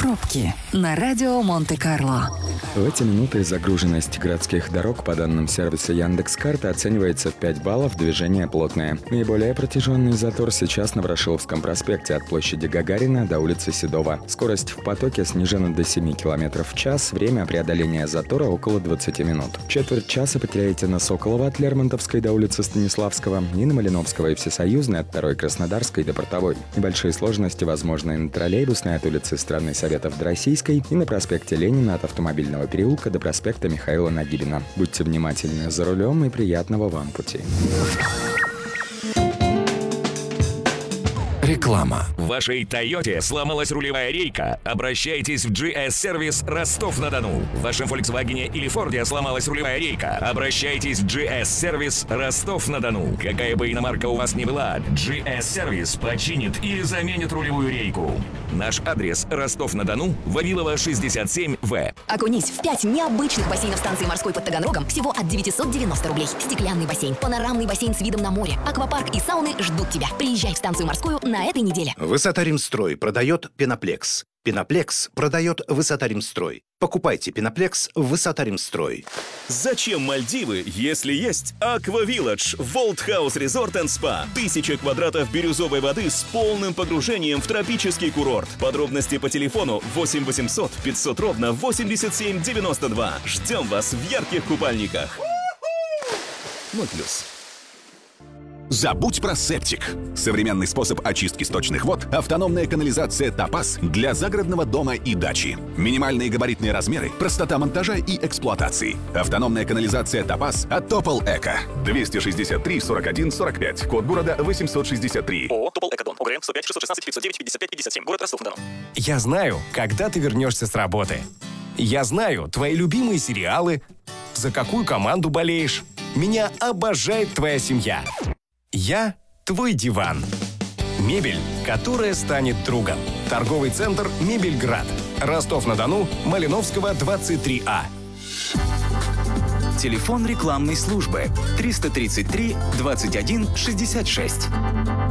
Пробки на радио Монте-Карло. В эти минуты загруженность городских дорог по данным сервиса Яндекс.Карты оценивается в 5 баллов, движение плотное. Наиболее протяженный затор сейчас на Ворошиловском проспекте от площади Гагарина до улицы Седова. Скорость в потоке снижена до 7 км в час, время преодоления затора около 20 минут. Четверть часа потеряете на Соколова от Лермонтовской до улицы Станиславского и на Малиновского и Всесоюзной от 2-й Краснодарской до Портовой. Небольшие сложности возможны на троллейбусной от улицы Страны Советов до Российской и на проспекте Ленина от Автомобильного переулка до проспекта Михаила Нагибина. Будьте внимательны за рулем и приятного вам пути. Реклама. В вашей Тойоте сломалась рулевая рейка? Обращайтесь в GS-сервис Ростов-на-Дону. В вашем Volkswagen или Форде сломалась рулевая рейка? Обращайтесь в GS-сервис Ростов-на-Дону. Какая бы иномарка у вас ни была, GS-сервис починит или заменит рулевую рейку. Наш адрес: Ростов-на-Дону, Вавилова, 67В. Окунись в 5 необычных бассейнов станции морской под Таганрогом всего от 990 рублей. Стеклянный бассейн, панорамный бассейн с видом на море, аквапарк и сауны ждут тебя. Приезжай в станцию морскую на этой неделе. Высота-Римстрой продает Пеноплекс. Пеноплекс продает Высота-Римстрой. Покупайте Пеноплекс в Высота-Римстрой. Зачем Мальдивы, если есть Аква-Вилладж, Волт Хаус Резорт энд Спа? 1000 квадратов бирюзовой воды с полным погружением в тропический курорт. Подробности по телефону 8 800 500 ровно 87 92. Ждем вас в ярких купальниках. 0+. Забудь про септик. Современный способ очистки сточных вод — автономная канализация «Топаз» для загородного дома и дачи. Минимальные габаритные размеры, простота монтажа и эксплуатации. Автономная канализация «Топаз» от Топол Эко. 263 41 45. Код города 863. ООО «Топол Экодон». ОГРН 105 616 509 55 57. Город Ростов-на-Дону. Я знаю, когда ты вернешься с работы. Я знаю твои любимые сериалы, за какую команду болеешь. Меня обожает твоя семья. Я твой диван. Мебель, которая станет другом. Торговый центр «Мебельград». Ростов-на-Дону, Малиновского, 23А. Телефон рекламной службы 333 21 66.